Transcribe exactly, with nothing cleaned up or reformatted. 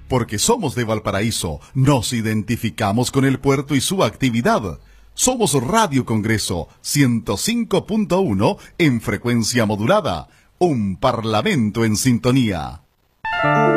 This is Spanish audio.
Porque somos de Valparaíso, nos identificamos con el puerto y su actividad. Somos Radio Congreso ciento cinco punto uno en frecuencia modulada, un parlamento en sintonía.